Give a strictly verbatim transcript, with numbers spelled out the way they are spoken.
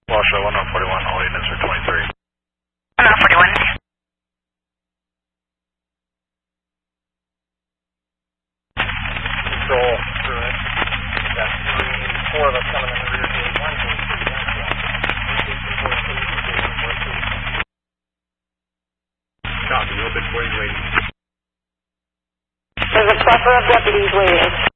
Washoe one oh forty-one, all units are twenty-three. one oh forty-one. Control, correct. Got three, four of us coming in the rear gate. One gate, three, one gate. Copy, open, waiting, waiting. There's a plethora of deputies waiting.